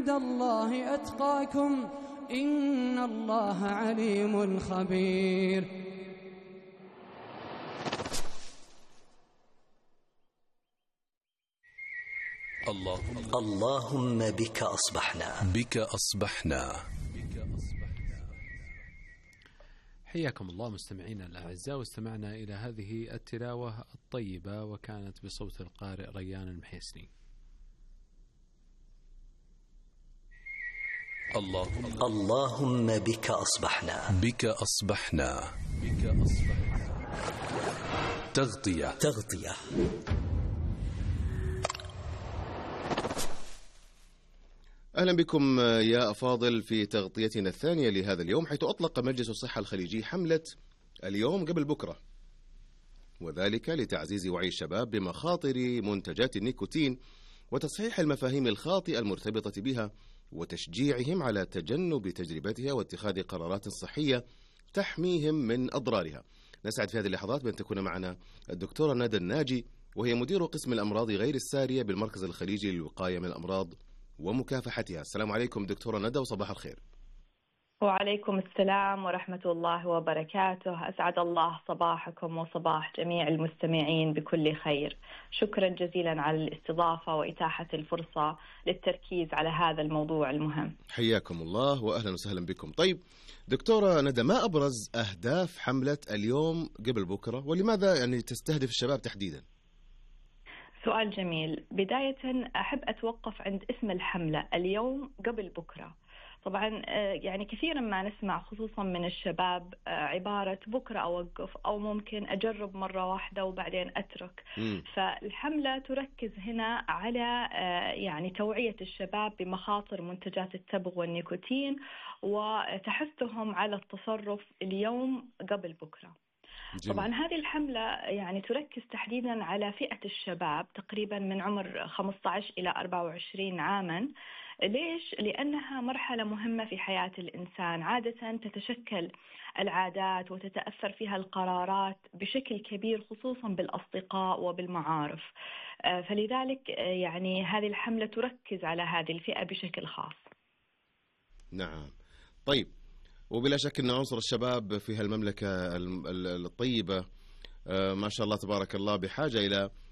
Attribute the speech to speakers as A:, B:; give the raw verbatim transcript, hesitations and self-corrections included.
A: عند الله أتقاكم إن الله عليم خبير.
B: اللهم اللهم بك أصبحنا بك أصبحنا.
C: حياكم الله مستمعينا الأعزاء، واستمعنا إلى هذه التلاوة الطيبة وكانت بصوت القارئ ريان المحيسني.
B: اللهم اللهم بك أصبحنا بك أصبحنا بك أصبحنا. تغطية تغطية.
D: أهلا بكم يا أفاضل في تغطيتنا الثانية لهذا اليوم، حيث أطلق مجلس الصحة الخليجي حملة اليوم قبل بكرة، وذلك لتعزيز وعي الشباب بمخاطر منتجات النيكوتين وتصحيح المفاهيم الخاطئة المرتبطة بها وتشجيعهم على تجنب تجربتها واتخاذ قرارات صحية تحميهم من أضرارها. نسعد في هذه اللحظات بأن تكون معنا الدكتورة ندى الناجي، وهي مدير قسم الأمراض غير السارية بالمركز الخليجي للوقاية من الأمراض ومكافحتها. السلام عليكم دكتورة ندى وصباح الخير.
E: وعليكم السلام ورحمة الله وبركاته. أسعد الله صباحكم وصباح جميع المستمعين بكل خير. شكرا جزيلا على الاستضافة وإتاحة الفرصة للتركيز على هذا الموضوع المهم.
D: حياكم الله وأهلا وسهلا بكم. طيب دكتورة ندى، ما أبرز أهداف حملة اليوم قبل بكرة، ولماذا يعني تستهدف الشباب تحديدا؟
E: سؤال جميل. بداية أحب أتوقف عند اسم الحملة اليوم قبل بكرة. طبعا يعني كثيرا ما نسمع خصوصا من الشباب عبارة بكرة أوقف أو ممكن أجرب مرة واحدة وبعدين أترك. م. فالحملة تركز هنا على يعني توعية الشباب بمخاطر منتجات التبغ والنيكوتين وتحثهم على التصرف اليوم قبل بكرة. جميل. طبعا هذه الحملة يعني تركز تحديدا على فئة الشباب تقريبا من عمر خمسة عشر إلى أربعة وعشرين عاما. ليش؟ لأنها مرحلة مهمة في حياة الإنسان، عادة تتشكل العادات وتتأثر فيها القرارات بشكل كبير خصوصا بالأصدقاء وبالمعارف. فلذلك يعني هذه الحملة تركز على هذه الفئة بشكل خاص.
D: نعم. طيب، وبلا شك أن عنصر الشباب في هالمملكة الطيبة ما شاء الله تبارك الله بحاجة إلى